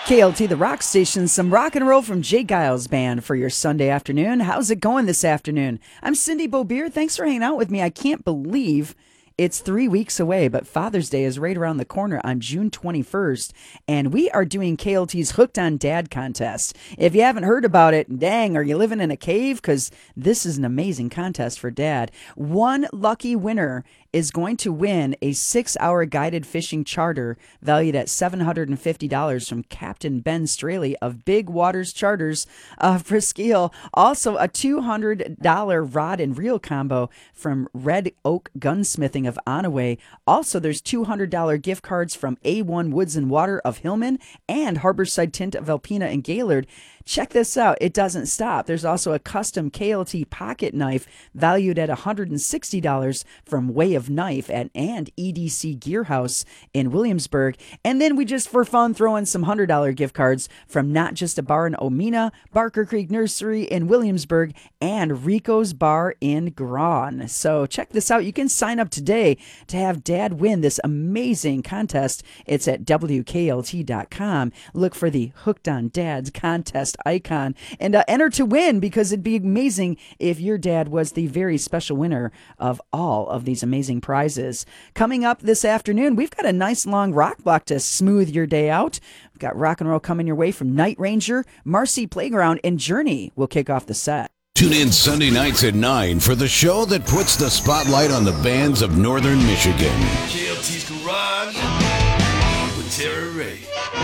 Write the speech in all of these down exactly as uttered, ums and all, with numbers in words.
K L T, the rock station, some rock and roll from Jay Giles Band for your Sunday afternoon. How's it going this afternoon? I'm Cindy Beaubier. Thanks for hanging out with me. I can't believe it's three weeks away, but Father's Day is right around the corner on June twenty-first, and we are doing K L T's Hooked on Dad contest. If you haven't heard about it, dang, are you living in a cave? Because this is an amazing contest for Dad. One lucky winner is going to win a six-hour guided fishing charter valued at seven hundred fifty dollars from Captain Ben Straley of Big Waters Charters of Presqu'Isle. Also, a two hundred dollars rod and reel combo from Red Oak Gunsmithing of Onaway. Also, there's two hundred dollars gift cards from A one Woods and Water of Hillman and Harborside Tint of Alpena and Gaylord. Check this out. It doesn't stop. There's also a custom K L T pocket knife valued at one hundred sixty dollars from Way of Knife at and E D C Gear House in Williamsburg. And then we just, for fun, throw in some one hundred dollars gift cards from Not Just a Bar in Omena, Barker Creek Nursery in Williamsburg, and Rico's Bar in Grawn. So check this out. You can sign up today to have Dad win this amazing contest. It's at W K L T dot com. Look for the Hooked on Dads contest icon and uh, enter to win, because it'd be amazing if your dad was the very special winner of all of these amazing prizes. Coming up this afternoon, we've got a nice long rock block to smooth your day out. We've got rock and roll coming your way from Night Ranger, Marcy Playground, and Journey will kick off the set. Tune in Sunday nights at nine for the show that puts the spotlight on the bands of Northern Michigan. K L T's Garage with Terry Ray.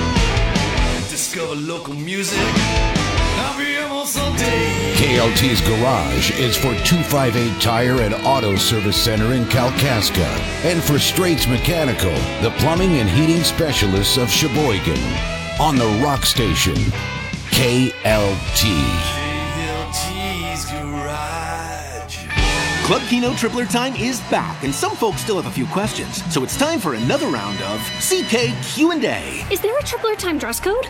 Discover local music. I'll be almost all day. K L T's Garage is for two fifty-eight Tire and Auto Service Center in Kalkaska, and for Straits Mechanical, the plumbing and heating specialists of Sheboygan. On the rock station, K L T. K L T's Garage. Club Keno Tripler time is back, and some folks still have a few questions. So it's time for another round of C K Q and A. Is there a tripler time dress code?